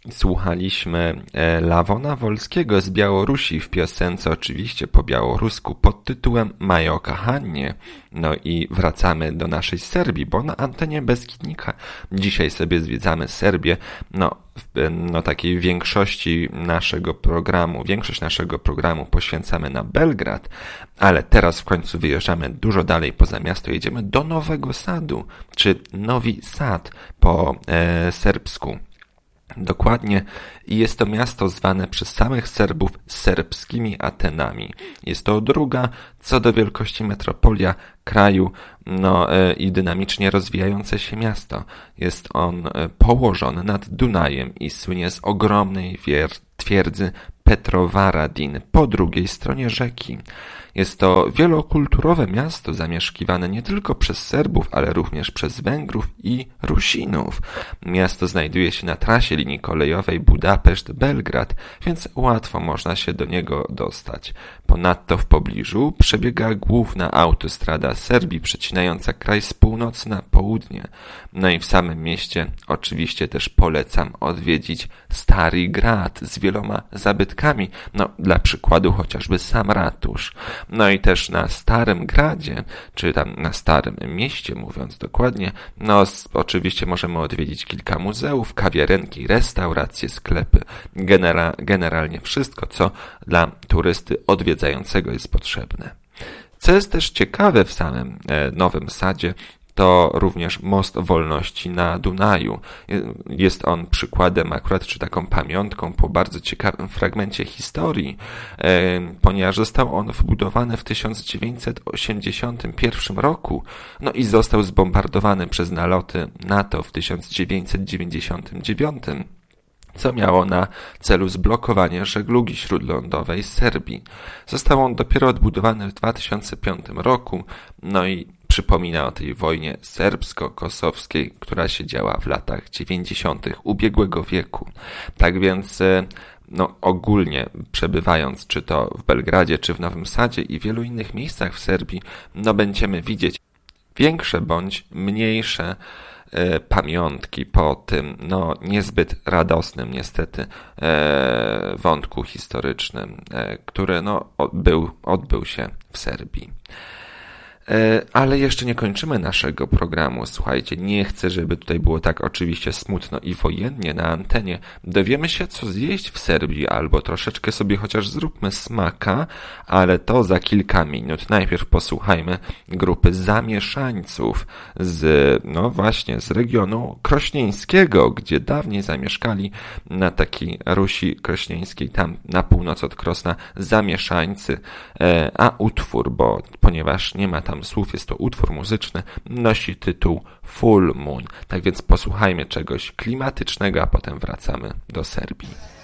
Słuchaliśmy Lawona Wolskiego z Białorusi w piosence oczywiście po białorusku pod tytułem Majo Kochanie. No i wracamy do naszej Serbii, bo na antenie Beskidnika dzisiaj sobie zwiedzamy Serbię. Takiej większość naszego programu poświęcamy na Belgrad, ale teraz w końcu wyjeżdżamy dużo dalej poza miasto, jedziemy do Nowego Sadu, czy Novi Sad po serbsku. Dokładnie, jest to miasto zwane przez samych Serbów serbskimi Atenami. Jest to druga co do wielkości metropolia kraju i dynamicznie rozwijające się miasto. Jest on położony nad Dunajem i słynie z ogromnej twierdzy Petrovaradin po drugiej stronie rzeki. Jest to wielokulturowe miasto zamieszkiwane nie tylko przez Serbów, ale również przez Węgrów i Rusinów. Miasto znajduje się na trasie linii kolejowej Budapeszt-Belgrad, więc łatwo można się do niego dostać. Ponadto w pobliżu przebiega główna autostrada Serbii przecinająca kraj z północy na południe. No i w samym mieście oczywiście też polecam odwiedzić Stary Grad z wieloma zabytkami, dla przykładu chociażby sam ratusz. No i też na Starym Gradzie, czy tam na Starym Mieście mówiąc dokładnie, oczywiście możemy odwiedzić kilka muzeów, kawiarenki, restauracje, sklepy, generalnie wszystko, co dla turysty odwiedzającego jest potrzebne. Co jest też ciekawe w samym Nowym Sadzie, to również Most Wolności na Dunaju. Jest on przykładem akurat, czy taką pamiątką po bardzo ciekawym fragmencie historii, ponieważ został on wybudowany w 1981 roku, i został zbombardowany przez naloty NATO w 1999. Co miało na celu zblokowanie żeglugi śródlądowej Serbii. Został on dopiero odbudowany w 2005 roku, i przypomina o tej wojnie serbsko-kosowskiej, która się działa w latach 90. ubiegłego wieku. Tak więc ogólnie przebywając czy to w Belgradzie, czy w Nowym Sadzie i wielu innych miejscach w Serbii, będziemy widzieć większe bądź mniejsze pamiątki po tym, niezbyt radosnym niestety wątku historycznym, który odbył się w Serbii. Ale jeszcze nie kończymy naszego programu. Słuchajcie, nie chcę, żeby tutaj było tak oczywiście smutno i wojennie na antenie. Dowiemy się, co zjeść w Serbii, albo troszeczkę sobie chociaż zróbmy smaka, ale to za kilka minut. Najpierw posłuchajmy grupy Zamieszańców z regionu krośnieńskiego, gdzie dawniej zamieszkali na takiej Rusi krośnieńskiej, tam na północ od Krosna, Zamieszańcy, a utwór, ponieważ nie ma tam słów, jest to utwór muzyczny, nosi tytuł Full Moon. Tak więc posłuchajmy czegoś klimatycznego, a potem wracamy do Serbii.